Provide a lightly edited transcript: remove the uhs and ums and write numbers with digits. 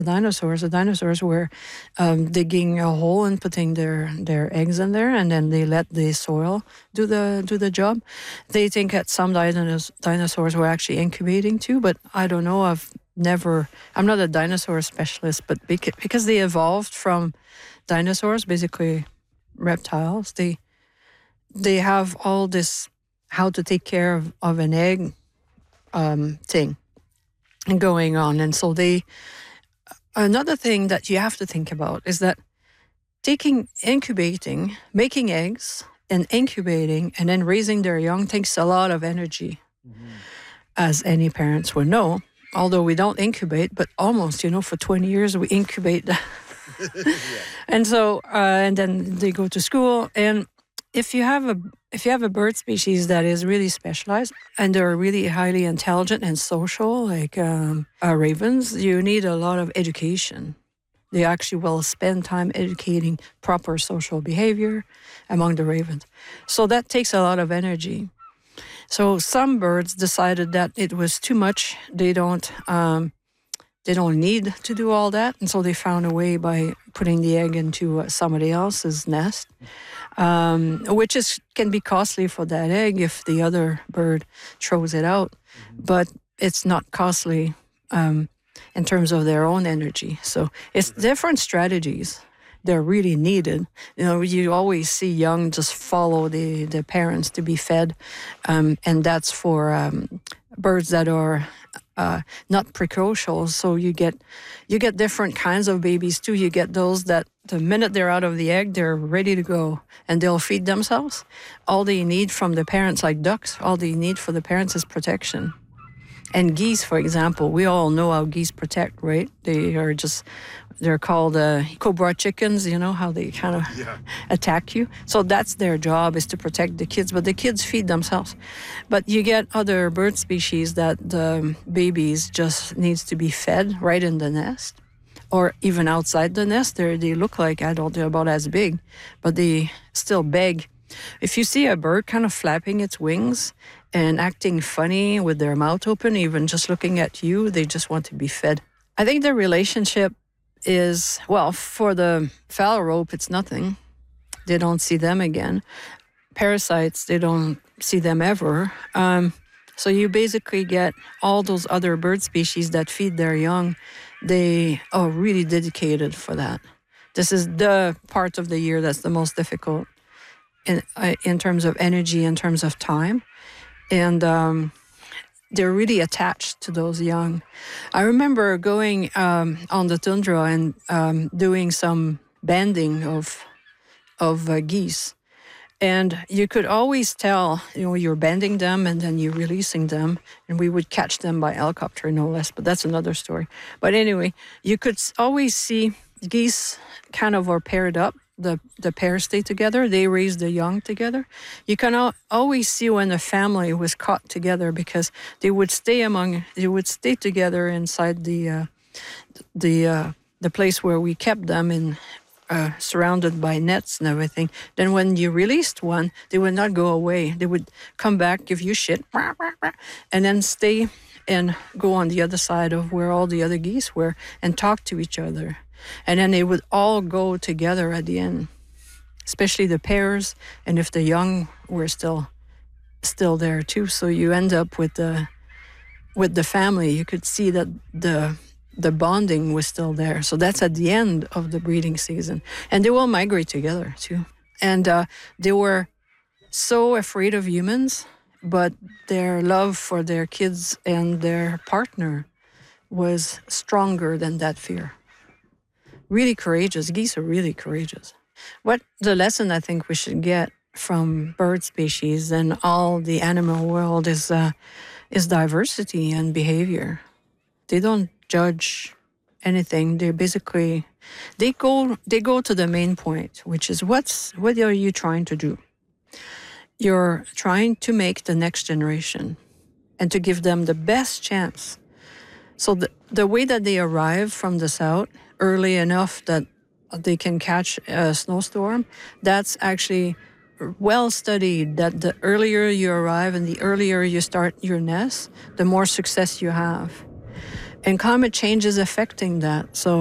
dinosaurs. The dinosaurs were digging a hole and putting their eggs in there, and then they let the soil do the job. They think that some dinosaurs were actually incubating too, but I don't know. I'm not a dinosaur specialist, but because they evolved from dinosaurs, basically reptiles, they have all this how to take care of an egg thing going on, and so they. Another thing that you have to think about is that incubating, making eggs and incubating and then raising their young takes a lot of energy, as any parents would know. Although we don't incubate, but almost, for 20 years we incubate. And so, and then they go to school. And if you have a bird species that is really specialized and they're really highly intelligent and social, like ravens, you need a lot of education. They actually will spend time educating proper social behavior among the ravens. So that takes a lot of energy. So some birds decided that it was too much. They don't need to do all that, and so they found a way by putting the egg into somebody else's nest, which can be costly for that egg if the other bird throws it out, but it's not costly in terms of their own energy. So it's different strategies. They're really needed. You always see young just follow the parents to be fed, and that's for birds that are not precocial. So you get different kinds of babies too. You get those that the minute they're out of the egg, they're ready to go and they'll feed themselves. All they need from the parents, like ducks, all they need for the parents is protection. And geese, for example, we all know how geese protect, right? They're called cobra chickens, how they kind of attack you. So that's their job, is to protect the kids, but the kids feed themselves. But you get other bird species that the babies just needs to be fed right in the nest or even outside the nest. They look like adults, they're about as big, but they still beg. If you see a bird kind of flapping its wings and acting funny with their mouth open, even just looking at you, they just want to be fed. I think the relationship is, well, for the phalarope, it's nothing. They don't see them again. Parasites, they don't see them ever. So you basically get all those other bird species that feed their young. They are really dedicated for that. This is the part of the year that's the most difficult in terms of energy, in terms of time. And they're really attached to those young. I remember going on the tundra and doing some banding of geese. And you could always tell, you're banding them and then you're releasing them. And we would catch them by helicopter, no less, but that's another story. But anyway, you could always see geese kind of are paired up. The pairs stay together. They raise the young together. You can always see when a family was caught together because they would stay together inside the place where we kept them surrounded by nets and everything. Then when you released one, they would not go away. They would come back, give you shit, and then stay and go on the other side of where all the other geese were and talk to each other. And then they would all go together at the end, especially the pairs, and if the young were still there too. So you end up with the family. You could see that the bonding was still there. So that's at the end of the breeding season. And they will migrate together too. And they were so afraid of humans, but their love for their kids and their partner was stronger than that fear. Really courageous. Geese are really courageous. What the lesson I think we should get from bird species and all the animal world is diversity and behavior. They don't judge anything. They go to the main point, which is what are you trying to do? You're trying to make the next generation and to give them the best chance. So the way that they arrive from the south early enough that they can catch a snowstorm, that's actually well studied, that the earlier you arrive and the earlier you start your nest, the more success you have. And climate change is affecting that. So